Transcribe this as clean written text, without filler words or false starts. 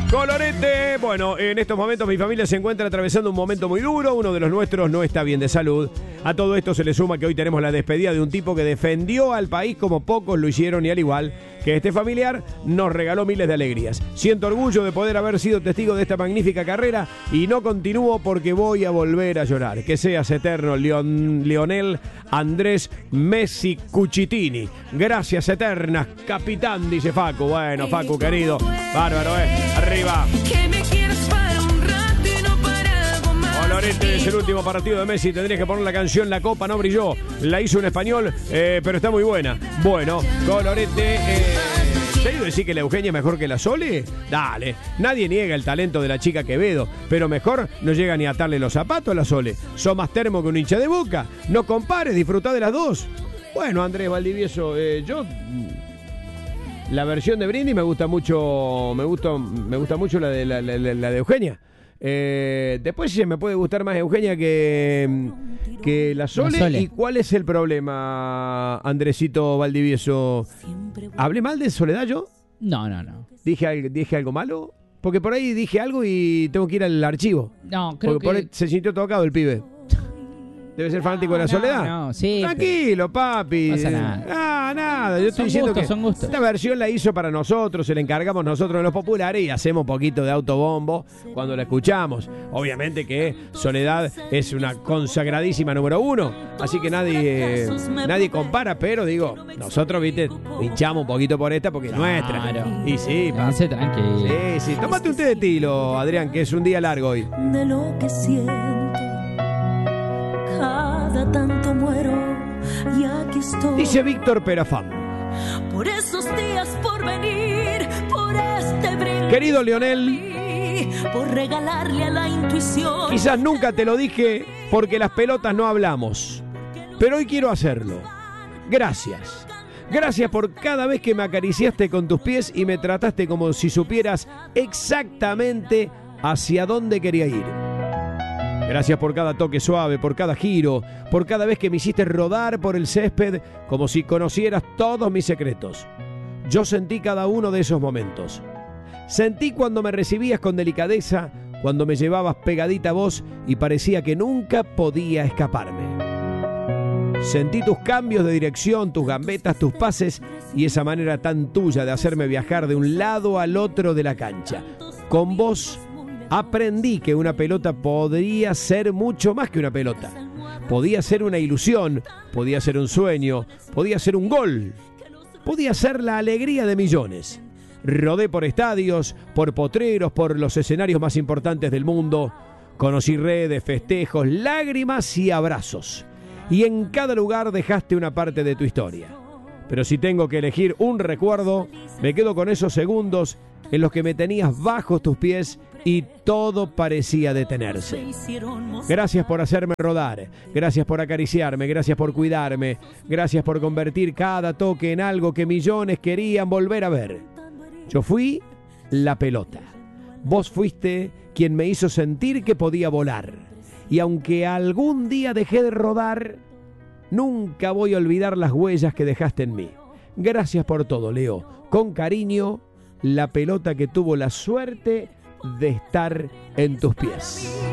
Colorete. Bueno, en estos momentos mi familia se encuentra atravesando un momento muy duro. Uno de los nuestros no está bien de salud. A todo esto se le suma que hoy tenemos la despedida de un tipo que defendió al país como pocos lo hicieron, y al igual que este familiar nos regaló miles de alegrías. Siento orgullo de poder haber sido testigo de esta magnífica carrera y no continúo porque voy a volver a llorar. Que seas eterno, Lionel Andrés Messi Cucitini. Gracias eternas, capitán, dice Facu. Bueno, Facu querido, bárbaro, arriba. Colorete, es el último partido de Messi. Tendrías que poner la canción La Copa No Brilló. La hizo en español, pero está muy buena. Bueno, Colorete. ¿Serio decir que la Eugenia es mejor que la Sole? Dale, nadie niega el talento de la chica Quevedo, pero mejor no llega ni a atarle los zapatos a la Sole. Sos más termo que un hincha de Boca. No compares, disfrutá de las dos. Bueno, Andrés Valdivieso, yo... La versión de Brindy me gusta mucho. Me gusta mucho la de Eugenia. Después se me puede gustar más Eugenia que la Sole. ¿Y cuál es el problema, Andresito Valdivieso? ¿Hablé mal de Soledad yo? No. ¿Dije algo malo? Porque por ahí dije algo y tengo que ir al archivo. No, creo porque por ahí se sintió tocado el pibe. ¿Debe ser fanático de la Soledad? No, sí. Tranquilo, papi. No pasa nada. Nada. Yo estoy diciendo que esta versión la hizo para nosotros, se la encargamos nosotros de los populares y hacemos un poquito de autobombo cuando la escuchamos. Obviamente que Soledad es una consagradísima número 1, así que nadie compara, pero digo, nosotros, viste, hinchamos un poquito por esta porque es nuestra. Y sí, papi. Tranquilo. Sí. Tómate un té de tilo, Adrián, que es un día largo hoy. De lo que siento. Cada tanto muero y aquí estoy. Dice Víctor Perafán. Por esos días por venir, por este brindis. Querido Lionel, por regalarle a la intuición. Quizás nunca te lo dije porque las pelotas no hablamos, pero hoy quiero hacerlo. Gracias. Gracias por cada vez que me acariciaste con tus pies y me trataste como si supieras exactamente hacia dónde quería ir. Gracias por cada toque suave, por cada giro, por cada vez que me hiciste rodar por el césped como si conocieras todos mis secretos. Yo sentí cada uno de esos momentos. Sentí cuando me recibías con delicadeza, cuando me llevabas pegadita a vos y parecía que nunca podía escaparme. Sentí tus cambios de dirección, tus gambetas, tus pases y esa manera tan tuya de hacerme viajar de un lado al otro de la cancha. Con vos aprendí que una pelota podría ser mucho más que una pelota. Podía ser una ilusión, podía ser un sueño, podía ser un gol, podía ser la alegría de millones. Rodé por estadios, por potreros, por los escenarios más importantes del mundo. Conocí redes, festejos, lágrimas y abrazos. Y en cada lugar dejaste una parte de tu historia. Pero si tengo que elegir un recuerdo, me quedo con esos segundos en los que me tenías bajo tus pies y todo parecía detenerse. Gracias por hacerme rodar, gracias por acariciarme, gracias por cuidarme, gracias por convertir cada toque en algo que millones querían volver a ver. Yo fui la pelota. Vos fuiste quien me hizo sentir que podía volar. Y aunque algún día dejé de rodar, nunca voy a olvidar las huellas que dejaste en mí. Gracias por todo, Leo. Con cariño, la pelota que tuvo la suerte de estar en tus pies.